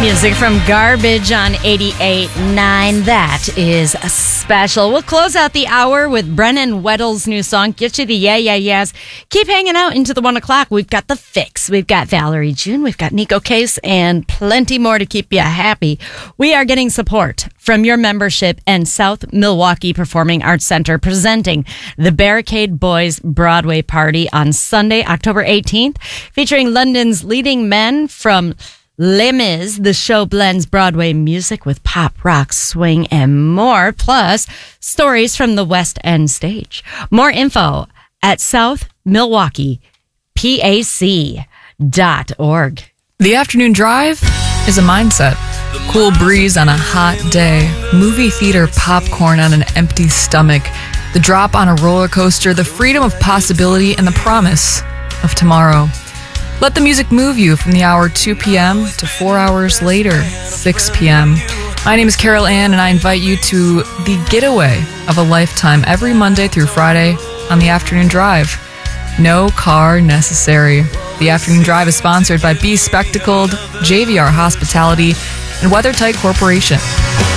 Music from Garbage on 88.9. That is special. We'll close out the hour with Brennan Weddle's new song, Get You the Yeah, Yeah, Yeahs. Keep hanging out into the 1 o'clock. We've got The Fix. We've got Valerie June. We've got Nico Case and plenty more to keep you happy. We are getting support from your membership and South Milwaukee Performing Arts Center presenting the Barricade Boys Broadway Party on Sunday, October 18th, featuring London's leading men from Les Mis. The show blends Broadway music with pop, rock, swing, and more, plus stories from the West End stage. More info at southmilwaukeepac.org. The afternoon drive is a mindset. Cool breeze on a hot day, movie theater popcorn on an empty stomach, the drop on a roller coaster, the freedom of possibility, and the promise of tomorrow. Let the music move you from the hour 2 p.m. to 4 hours later, 6 p.m. My name is Carol Ann, and I invite you to the getaway of a lifetime every Monday through Friday on the Afternoon Drive. No car necessary. The Afternoon Drive is sponsored by Be Spectacled, JVR Hospitality, and WeatherTight Corporation.